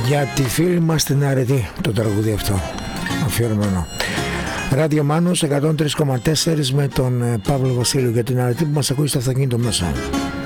Για τη φίλη μας την Αρετή το τραγούδι αυτό αφιερωμένο. Ράδιο Μάνος 103,4 με τον Παύλο Βασίλειο για την Αρετή που μας ακούει στο αυτοκίνητο μέσα.